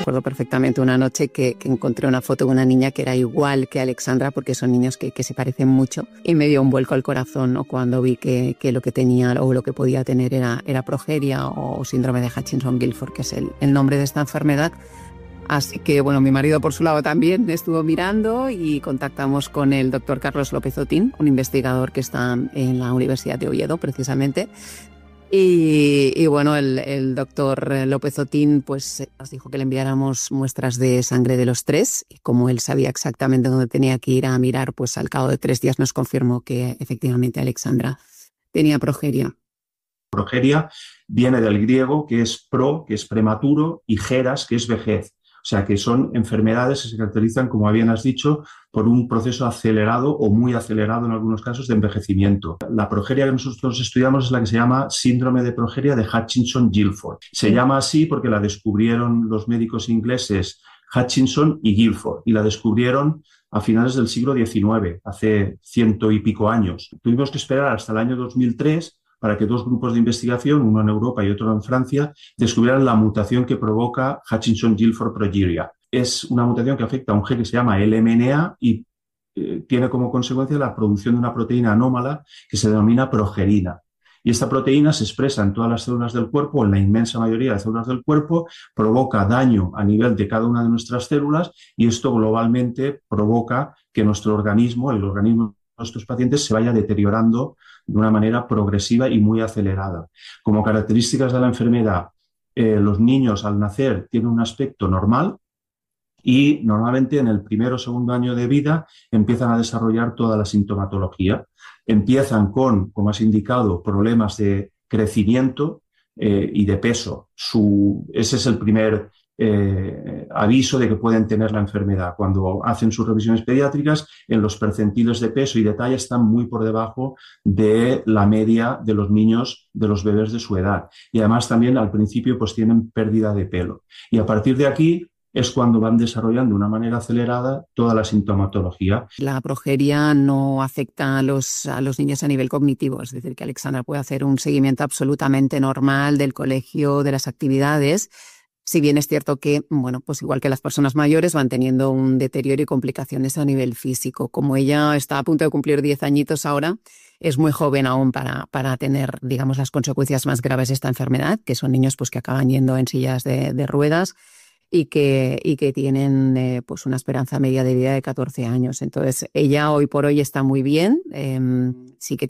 Recuerdo perfectamente una noche que encontré una foto de una niña que era igual que Alexandra, porque son niños que se parecen mucho, y me dio un vuelco al corazón, ¿no? Cuando vi que lo que tenía o lo que podía tener era progeria o síndrome de Hutchinson-Gilford, que es el nombre de esta enfermedad. Así que, bueno, mi marido por su lado también estuvo mirando y contactamos con el doctor Carlos López Otín, un investigador que está en la Universidad de Oviedo, precisamente. Y bueno, el doctor López Otín pues, nos dijo que le enviáramos muestras de sangre de los tres, y como él sabía exactamente dónde tenía que ir a mirar, pues al cabo de 3 días nos confirmó que efectivamente Alexandra tenía progeria. Progeria viene del griego, que es pro, que es prematuro, y geras, que es vejez. O sea, que son enfermedades que se caracterizan, como bien has dicho, por un proceso acelerado o muy acelerado en algunos casos de envejecimiento. La progeria que nosotros estudiamos es la que se llama síndrome de progeria de Hutchinson-Gilford. Se llama así porque la descubrieron los médicos ingleses Hutchinson y Gilford, y la descubrieron a finales del siglo XIX, hace 100 y pico años. Tuvimos que esperar hasta el año 2003 para que 2 grupos de investigación, uno en Europa y otro en Francia, descubrieran la mutación que provoca Hutchinson-Gilford progeria. Es una mutación que afecta a un gen que se llama LMNA y tiene como consecuencia la producción de una proteína anómala que se denomina progerina. Y esta proteína se expresa en todas las células del cuerpo, en la inmensa mayoría de células del cuerpo, provoca daño a nivel de cada una de nuestras células, y esto globalmente provoca que nuestro organismo, el organismo de nuestros pacientes, se vaya deteriorando de una manera progresiva y muy acelerada. Como características de la enfermedad, los niños al nacer tienen un aspecto normal, y normalmente en el primer o segundo año de vida empiezan a desarrollar toda la sintomatología. Empiezan con, como has indicado, problemas de crecimiento y de peso. Ese es el primer aviso de que pueden tener la enfermedad. Cuando hacen sus revisiones pediátricas, en los percentiles de peso y de talla están muy por debajo de la media de los niños, de los bebés de su edad. Y además también al principio pues tienen pérdida de pelo. Y a partir de aquí es cuando van desarrollando de una manera acelerada toda la sintomatología. La progeria no afecta a los niños a nivel cognitivo, es decir, que Alexandra puede hacer un seguimiento absolutamente normal del colegio, de las actividades, si bien es cierto que, bueno, pues igual que las personas mayores van teniendo un deterioro y complicaciones a nivel físico. Como ella está a punto de cumplir 10 añitos ahora, es muy joven aún para tener, digamos, las consecuencias más graves de esta enfermedad, que son niños pues, que acaban yendo en sillas de ruedas, y que tienen pues una esperanza media de vida de 14 años. Entonces, ella hoy por hoy está muy bien, sí que